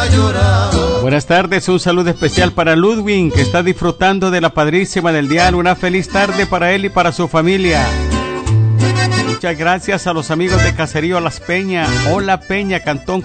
llorar. Buenas tardes, un saludo especial para Ludwig, que está disfrutando de la padrísima del dial. Una feliz tarde para él y para su familia. Muchas gracias a los amigos de Caserío Las Peñas. Hola Peña, Cantón